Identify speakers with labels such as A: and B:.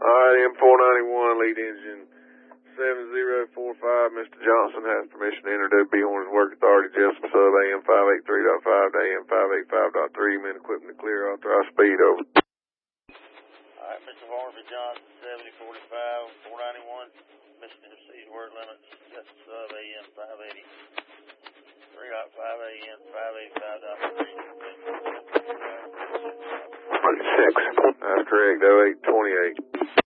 A: Alright, M491, lead engine 7045. Mr. Johnson has permission to enter WB Horn's work authority, Jessup sub AM 583.5 to AM 585.3. Men equipment to clear, authorized speed, over.
B: Alright, Mr. Hornsby Johnson, 7045, 491. Mr. C's work limits, Jessup sub AM 580. 3.5 AM 585.3.
A: 26. That's correct, 0828.